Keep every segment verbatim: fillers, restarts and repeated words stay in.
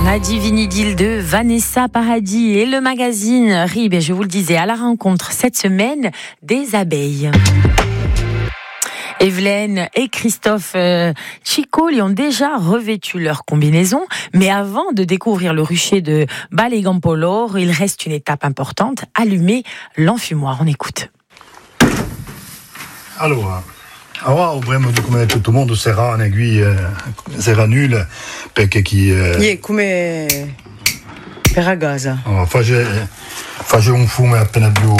Paradis Vinidil de Vanessa Paradis et le magazine Rib, et je vous le disais, à la rencontre cette semaine des abeilles. Evelyne et Christophe euh, Ciccoli ont déjà revêtu leur combinaison, mais avant de découvrir le rucher de Balegampolor, il reste une étape importante, allumer l'enfumoir. On écoute. Allora, ora avremo come tutto il mondo sarà un'aiguille, sarà nulla perché chi è come per a casa. Oh, face face un fumo appena più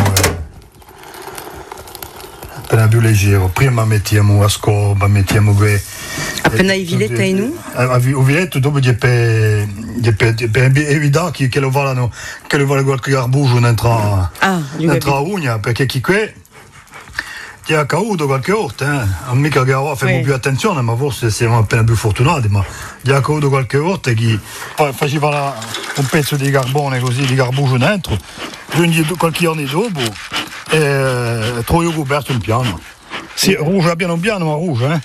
appena più leggero. Prima mettiamo la scorba, mettiamo que appena i vilette in nu. O viletto dopo di per di per evidente che che lo valano che lo vale qualche garbuggio entra ah, entra ugna perché chi que Ti ha caduto qualche volta, eh? Mica che ora facciamo sì. più attenzione, ma forse siamo appena più fortunati, ma gli ha caduto qualche volta che faceva la, un pezzo di carbone così, di garbuggio dentro, quindi qualche anno dopo e trovo coperto il piano. Sì, rouge piano piano, ma rouge, eh?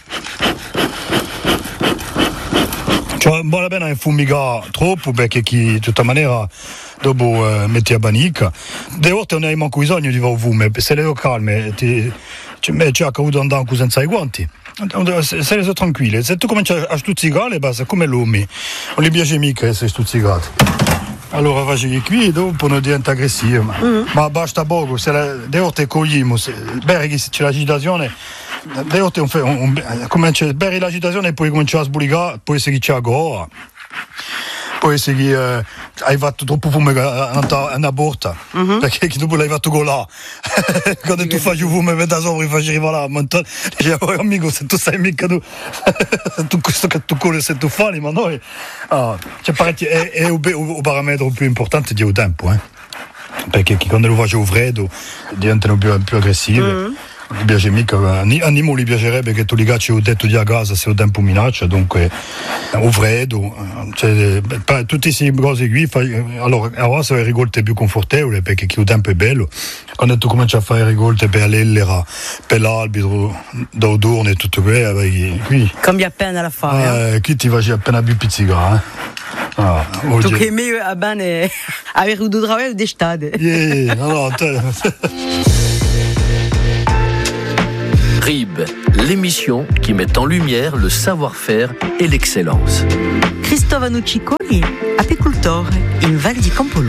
Cioè, vale la pena infumigare troppo perché chi, di tutta maniera dopo eh, metti a banica. De volte non hai manco bisogno di fumo, se le calme ti ci ha caduto andare anche senza i guanti. Se le sono tranquille, se tu cominci a stuzzicare, basta come l'uomo, non gli piace mica essere stuzzicati. Allora faccio qui e dopo non diventa aggressivo, ma, mm-hmm. ma basta poco, se le, de volte cogliamo, bere che c'è l'agitazione, de volte un, un, un, comincia a bere l'agitazione e poi comincia a sbulicare, poi se chi c'è a gola. Può essere che eh, hai fatto troppo fumo a una porta, mm-hmm. perché dopo l'hai fatto colà. Quando tu fai il fumo per da sopra, fai arrivare là, dice, oh, amico, se tu sai mica tu, tu questo che tu colli se tu fai, ma noi, ah, cioè, parecchio, è, è il, il parametro più importante di tempo, eh? Perché quando lo faccio freddo diventano più, più aggressivi. Mm-hmm. Non mi piace mica, a Nimo gli piacerebbe che tu li cacci il tetto di a casa se il tempo minaccia, dunque o freddo, cioè, tutte queste cose qui, fai, allora ora se le rigolte più confortevoli perché il tempo è bello, quando tu cominci a fare rigolte per l'ellera, per l'albero, d'odorno e tutto quello, qui cambia appena la fare. Eh, qui ti faccio appena più pizzicare. Eh? Ah, tu che è meglio a bene avere un lavoro d'estate. Yeah, no, no, Rib, l'émission qui met en lumière le savoir-faire et l'excellence. Christophe Ciccoli, apicultore in Val di Campoloro.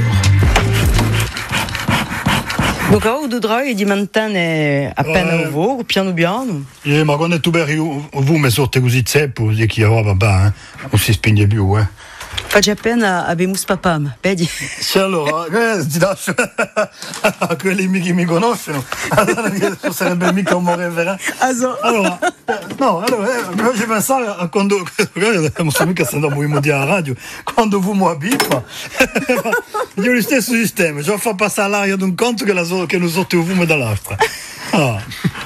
Donc a o do droi di mantane appena eh, ovo, piano piano. Eh, ma quando tu bevi vume sotto così zeppo, di chi va vabbè, eh? Non si spinge più, eh. Faccio appena abbiamo papam, vedi? Sì, allora, eh, ti lascio a quelli che mi conoscono, non sarebbe mica un reverente. Allora, no, allora, eh, mi faccio pensare a quando, non so mica se dopo mi dire alla radio, quando fumo a pipa, io lo stesso sistema, cioè fa passare l'aria da un conto che, la so, che lo sotto il fumo dall'altra. Ah.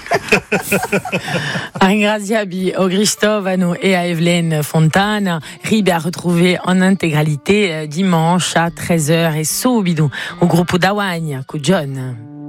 Ringraziabi au Christophe et à Evelyne Fontana. Rib a retrouvé en intégralité dimanche à treize heures et Soubidou au groupe d'Awagne, avec John.